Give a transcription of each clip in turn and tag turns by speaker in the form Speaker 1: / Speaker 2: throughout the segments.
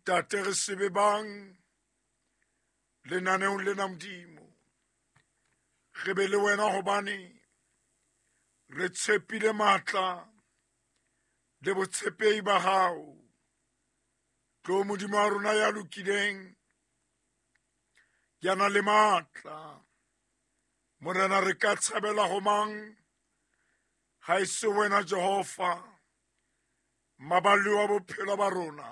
Speaker 1: Tate re sebe bang lenaneong lena Modimo, re be le wena hobane re tshepile matla le botshepehi ba hao. Tlo Modimo wa rona ya lokileng, ya na le matla. Morena re ka tshabela ho mang ha e se wena Jehova, maballi wa bophelo ba rona.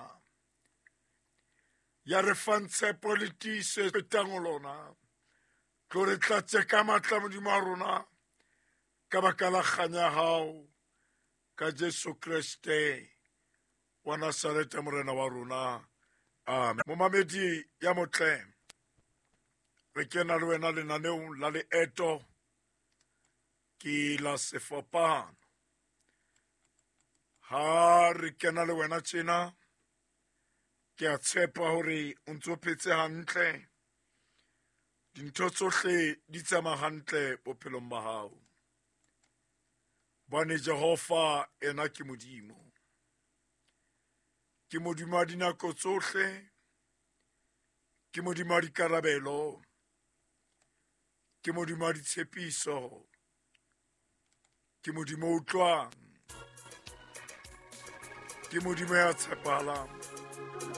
Speaker 1: Ya re fang tshepo le tiiso e fetang ho lona. Tlo re tlatse ka matla Modimo wa rona ka baka la kganya ya hao, ka Jesu Kriste wa Nazarete morena wa rona. Amen. Momamedi ya motle, re kena le wena lenaneong la leeto ke la sefapano. Ha re kena le wena tjena, ke a tshepa hore o ntso phetse hantle, dintho tsohle di tsamaya hantle bophelong ba hao. Bane Jehova ena ke Modimo. Ke Modimo wa dinako tsohle, ke Modimo wa dikarabelo, ke Modimo wa ditshepiso, ke Modimo o utlwang, ke Modimo ya tshepahalang.